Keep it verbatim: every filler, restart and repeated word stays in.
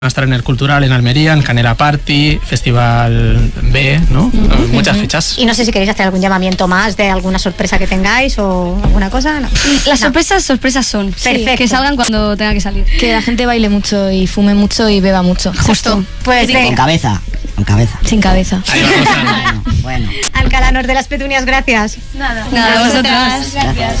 a estar en el Cultural en Almería, en Canela Party, Festival B, ¿no? Uh-huh. Muchas fechas. Y no sé si queréis hacer algún llamamiento más de alguna sorpresa que tengáis o alguna cosa. No. Las no. sorpresas, sorpresas son. Perfecto. Que salgan cuando tenga que salir. Que la gente baile mucho y fume mucho y beba mucho. Justo. Pues con venga. cabeza, con cabeza. Sin cabeza. Ahí vamos a... Bueno, bueno. Alcalá Nor de las Petunias, gracias. Nada. Nada, a vosotras. Gracias.